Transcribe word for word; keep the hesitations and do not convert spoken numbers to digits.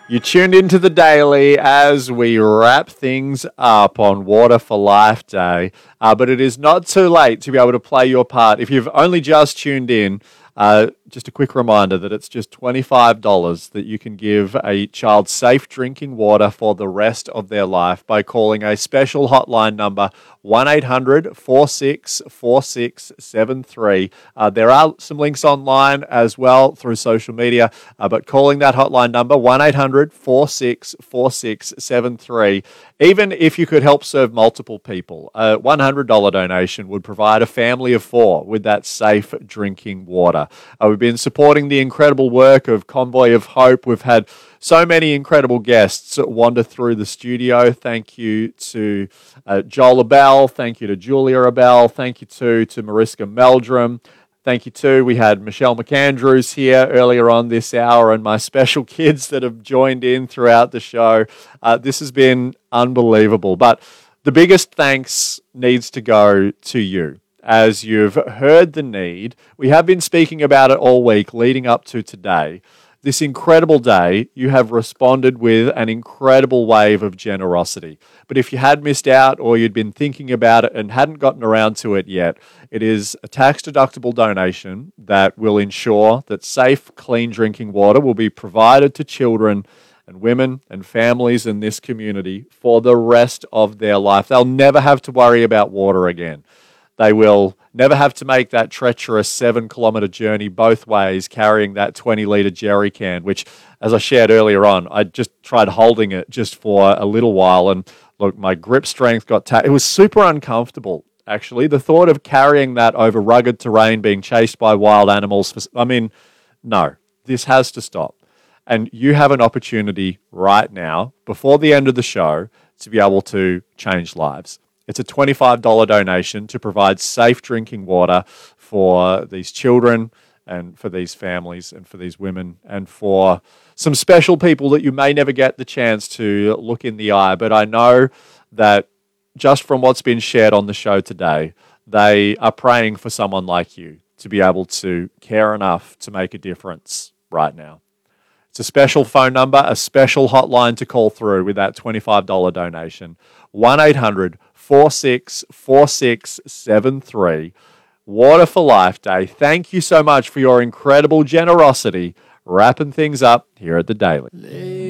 You tuned into the Daily as we wrap things up on Water for Life Day. Uh, but it is not too late to be able to play your part. If you've only just tuned in, uh, just a quick reminder that it's just twenty-five dollars that you can give a child safe drinking water for the rest of their life by calling a special hotline number, one eight hundred four six four six seven three. Uh, there are some links online as well through social media, uh, but calling that hotline number, one eight hundred four six four six seven three, even if you could help serve multiple people, a one hundred dollars donation would provide a family of four with that safe drinking water. Uh, we've been supporting the incredible work of Convoy of Hope. We've had so many incredible guests wander through the studio. Thank you to uh, Joel Abell. Thank you to Julia Abell. Thank you to, to Mariska Meldrum. Thank you too. We had Michelle McAndrews here earlier on this hour and my special kids that have joined in throughout the show. Uh, this has been unbelievable. But the biggest thanks needs to go to you. As you've heard the need, we have been speaking about it all week leading up to today. This incredible day, you have responded with an incredible wave of generosity. But if you had missed out or you'd been thinking about it and hadn't gotten around to it yet, it is a tax-deductible donation that will ensure that safe, clean drinking water will be provided to children and women and families in this community for the rest of their life. They'll never have to worry about water again. They will never have to make that treacherous seven-kilometre journey both ways carrying that twenty-litre jerry can, which, as I shared earlier on, I just tried holding it just for a little while, and look, my grip strength got ta- it was super uncomfortable, actually. The thought of carrying that over rugged terrain, being chased by wild animals, for, I mean, no, this has to stop. And you have an opportunity right now, before the end of the show, to be able to change lives. It's a twenty-five dollars donation to provide safe drinking water for these children and for these families and for these women and for some special people that you may never get the chance to look in the eye. But I know that just from what's been shared on the show today, they are praying for someone like you to be able to care enough to make a difference right now. It's a special phone number, a special hotline to call through with that twenty-five dollars donation, one eight hundred four six four six seven three. Water for Life Day. Thank you so much for your incredible generosity, wrapping things up here at the Daily.